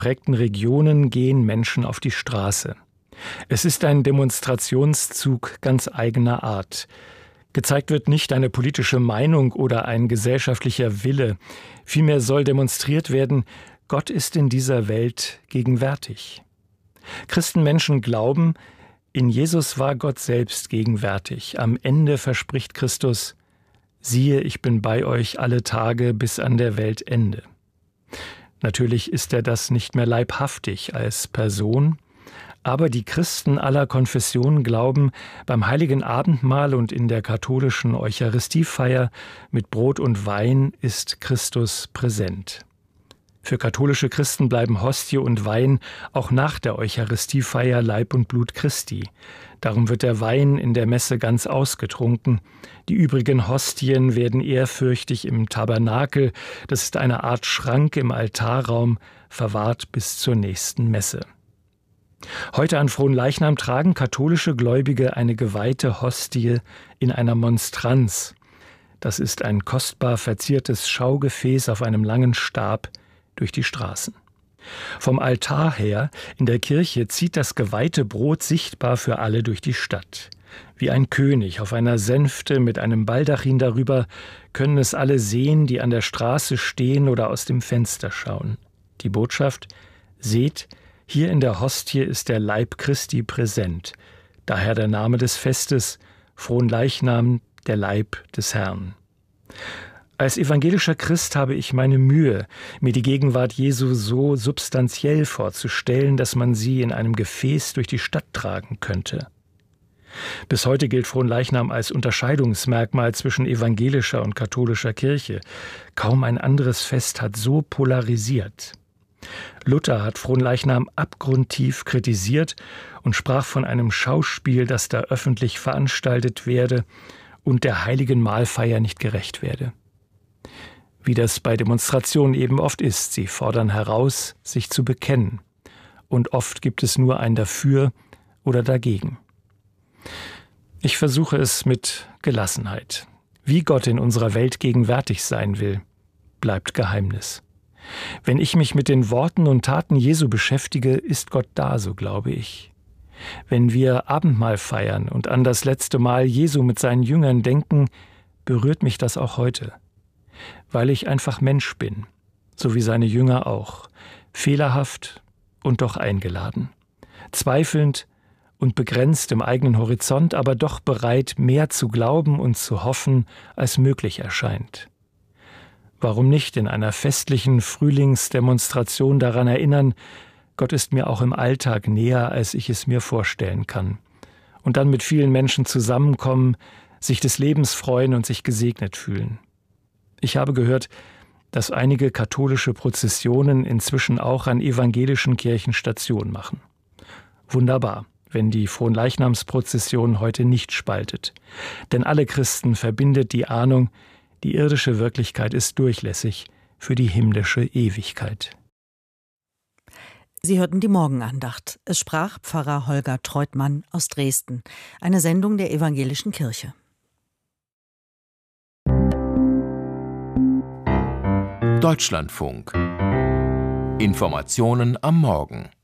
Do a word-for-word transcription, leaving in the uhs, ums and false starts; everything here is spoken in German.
geprägten Regionen gehen Menschen auf die Straße. Es ist ein Demonstrationszug ganz eigener Art. Gezeigt wird nicht eine politische Meinung oder ein gesellschaftlicher Wille. Vielmehr soll demonstriert werden, Gott ist in dieser Welt gegenwärtig. Christenmenschen glauben, in Jesus war Gott selbst gegenwärtig. Am Ende verspricht Christus: Siehe, ich bin bei euch alle Tage bis an der Weltende. Natürlich ist er das nicht mehr leibhaftig als Person, aber die Christen aller Konfessionen glauben, beim heiligen Abendmahl und in der katholischen Eucharistiefeier mit Brot und Wein ist Christus präsent. Für katholische Christen bleiben Hostie und Wein auch nach der Eucharistiefeier Leib und Blut Christi. Darum wird der Wein in der Messe ganz ausgetrunken. Die übrigen Hostien werden ehrfürchtig im Tabernakel, das ist eine Art Schrank im Altarraum, verwahrt bis zur nächsten Messe. Heute an Fronleichnam tragen katholische Gläubige eine geweihte Hostie in einer Monstranz. Das ist ein kostbar verziertes Schaugefäß auf einem langen Stab durch die Straßen. Vom Altar her in der Kirche zieht das geweihte Brot sichtbar für alle durch die Stadt. Wie ein König auf einer Sänfte mit einem Baldachin darüber können es alle sehen, die an der Straße stehen oder aus dem Fenster schauen. Die Botschaft: Seht, hier in der Hostie ist der Leib Christi präsent. Daher der Name des Festes, Fronleichnam, der Leib des Herrn. Als evangelischer Christ habe ich meine Mühe, mir die Gegenwart Jesu so substanziell vorzustellen, dass man sie in einem Gefäß durch die Stadt tragen könnte. Bis heute gilt Fronleichnam als Unterscheidungsmerkmal zwischen evangelischer und katholischer Kirche. Kaum ein anderes Fest hat so polarisiert. Luther hat Fronleichnam abgrundtief kritisiert und sprach von einem Schauspiel, das da öffentlich veranstaltet werde und der heiligen Mahlfeier nicht gerecht werde. Wie das bei Demonstrationen eben oft ist, sie fordern heraus, sich zu bekennen. Und oft gibt es nur ein Dafür oder Dagegen. Ich versuche es mit Gelassenheit. Wie Gott in unserer Welt gegenwärtig sein will, bleibt Geheimnis. Wenn ich mich mit den Worten und Taten Jesu beschäftige, ist Gott da, so glaube ich. Wenn wir Abendmahl feiern und an das letzte Mal Jesu mit seinen Jüngern denken, berührt mich das auch heute. Weil ich einfach Mensch bin, so wie seine Jünger auch, fehlerhaft und doch eingeladen, zweifelnd und begrenzt im eigenen Horizont, aber doch bereit, mehr zu glauben und zu hoffen, als möglich erscheint. Warum nicht in einer festlichen Frühlingsdemonstration daran erinnern, Gott ist mir auch im Alltag näher, als ich es mir vorstellen kann. Und dann mit vielen Menschen zusammenkommen, sich des Lebens freuen und sich gesegnet fühlen. Ich habe gehört, dass einige katholische Prozessionen inzwischen auch an evangelischen Kirchen Station machen. Wunderbar, wenn die Fronleichnamsprozession heute nicht spaltet. Denn alle Christen verbindet die Ahnung, die irdische Wirklichkeit ist durchlässig für die himmlische Ewigkeit. Sie hörten die Morgenandacht. Es sprach Pfarrer Holger Treutmann aus Dresden. Eine Sendung der Evangelischen Kirche. Deutschlandfunk. Informationen am Morgen.